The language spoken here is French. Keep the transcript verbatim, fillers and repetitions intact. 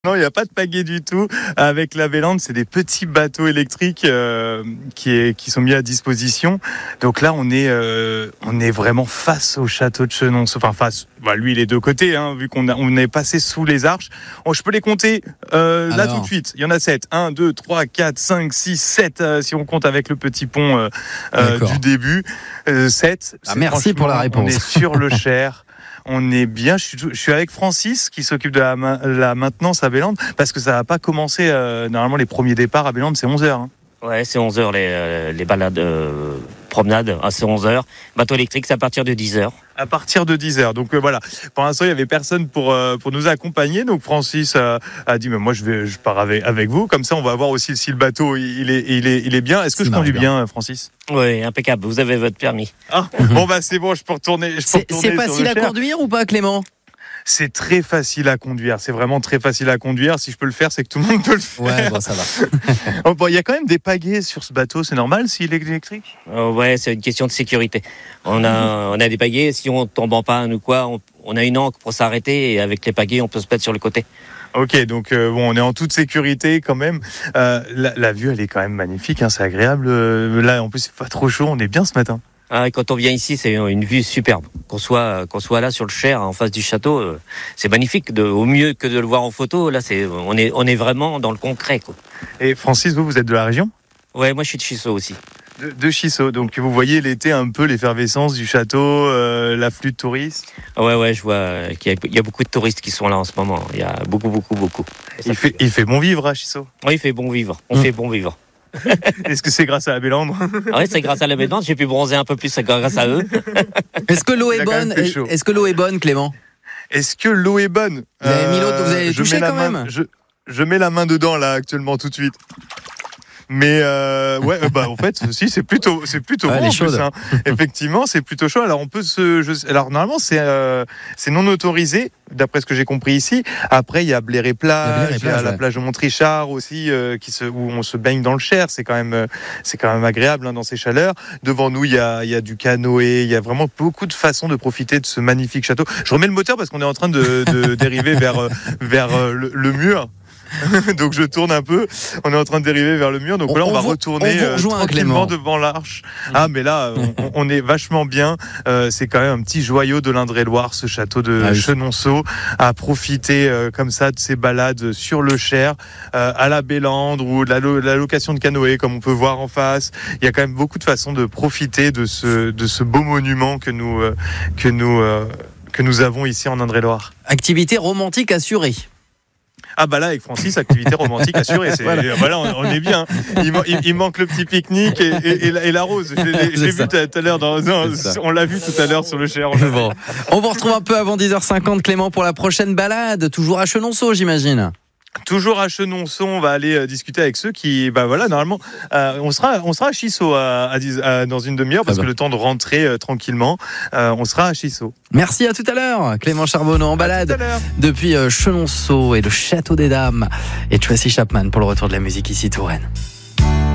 Non, il n'y a pas de pagaie du tout. Avec la Bélande, c'est des petits bateaux électriques euh, qui, est, qui sont mis à disposition. Donc là, on est, euh, on est vraiment face au château de Chenonceau. Enfin, face. Bah, lui, il est de côté, hein, vu qu'on a, on est passé sous les arches. Oh, je peux les compter euh, là tout de suite. Il y en a sept. un, deux, trois, quatre, cinq, six, sept. Euh, si on compte avec le petit pont euh, euh, du début. Euh, sept. Ah, merci pour la réponse. On est sur le Cher. On est bien. Je suis, je suis avec Francis qui s'occupe de la, la maintenance à Bélande parce que ça va pas commencer. Euh, normalement, les premiers départs à Bélande, c'est onze heures. Hein. Ouais, c'est onze heures les, euh, les balades, euh, promenades, ah, c'est onze heures. Bateau électrique, c'est à partir de dix heures. À partir de dix heures. Donc euh, voilà, pour l'instant, il n'y avait personne pour, euh, pour nous accompagner. Donc Francis euh, a dit, mais moi, je, vais, je pars avec, avec vous. Comme ça, on va voir aussi si le bateau, il est, il est, il est bien. Est-ce que je conduis bien, Francis ? Oui, impeccable. Vous avez votre permis. Ah, bon, bah c'est bon, je peux retourner. Je peux C'est, retourner c'est facile à conduire ou pas, Clément ? C'est très facile à conduire. C'est vraiment très facile à conduire. Si je peux le faire, c'est que tout le monde peut le faire. Ouais, bon, ça va. Oh, bon, il y a quand même des pagaies sur ce bateau. C'est normal s'il est électrique ? Euh, ouais, c'est une question de sécurité. On a, on a des pagaies. Si on tombe en panne ou quoi, on, on a une ancre pour s'arrêter. Et avec les pagaies, on peut se mettre sur le côté. Ok, donc euh, bon, on est en toute sécurité quand même. Euh, la, la vue, elle est quand même magnifique. Hein, c'est agréable. Euh, là, en plus, c'est pas trop chaud. On est bien ce matin. Ah, et quand on vient ici, c'est une vue superbe. Qu'on soit, qu'on soit là sur le Cher, en face du château, euh, c'est magnifique. De, au mieux que de le voir en photo, là, c'est, on est, on est vraiment dans le concret, quoi. Et Francis, vous, vous êtes de la région ? Ouais, moi, je suis de Chissot aussi. De, de Chissot. Donc, vous voyez l'été un peu l'effervescence du château, euh, l'afflux de touristes. Ouais, ouais, je vois euh, qu'il y a, il y a beaucoup de touristes qui sont là en ce moment. Il y a beaucoup, beaucoup, beaucoup. Il fait, il fait bon vivre à Chissot. Oui, il fait bon vivre. On mmh. fait bon vivre. Est-ce que c'est grâce à la Bélande ? Ah oui, c'est grâce à la Bélande. J'ai pu bronzer un peu plus grâce à eux. Est-ce que l'eau est bonne ? Est-ce que l'eau est bonne, Clément ? Est-ce que l'eau est bonne ? Vous avez mis l'eau, vous avez touché quand même ? je, je mets la main dedans là actuellement tout de suite. Mais euh, ouais, bah en fait, si c'est plutôt, c'est plutôt ouais, bon. En plus, hein. Effectivement, c'est plutôt chaud. Alors on peut se, je, alors normalement c'est, euh, c'est non autorisé, d'après ce que j'ai compris ici. Après, il y a Bléré plage, il y a, plage, il y a ouais. la plage de Montrichard aussi, euh, qui se, où on se baigne dans le Cher. C'est quand même, c'est quand même agréable hein, dans ces chaleurs. Devant nous, il y a, il y a du canoë. Il y a vraiment beaucoup de façons de profiter de ce magnifique château. Je remets le moteur parce qu'on est en train de, de dériver vers, vers le, le mur. Donc je tourne un peu, on est en train de dériver vers le mur, donc on, là on, on va vous, retourner on euh, tranquillement devant l'arche. Ah mais là on, on est vachement bien, euh, c'est quand même un petit joyau de l'Indre-et-Loire, ce château de ah, oui. Chenonceau, à profiter euh, comme ça de ces balades sur le Cher, euh, à la Bélande ou de la, lo- la location de canoë comme on peut voir en face. Il y a quand même beaucoup de façons de profiter de ce, de ce beau monument que nous, euh, que nous, euh, que nous avons ici en Indre-et-Loire. Activité romantique assurée. Ah bah là avec Francis, activité romantique assurée. C'est, voilà. Bah là on, on est bien. Il, il, il manque le petit pique-nique et, et, et, la, et la rose. Je l'ai, je l'ai vu tout à l'heure. Dans, dans, on l'a vu tout à l'heure sur le Cher. Bon. On vous retrouve un peu avant dix heures cinquante, Clément, pour la prochaine balade. Toujours à Chenonceau, j'imagine. Toujours à Chenonceau, on va aller euh, discuter avec ceux qui, bah voilà, normalement, euh, on sera, on sera à Chissot à, à, à, dans une demi-heure parce ah bah. que le temps de rentrer euh, tranquillement, euh, on sera à Chissot. Merci, à tout à l'heure, Clément Charbonneau en balade depuis euh, Chenonceau et le Château des Dames et Tracy Chapman pour le retour de la musique ici Touraine.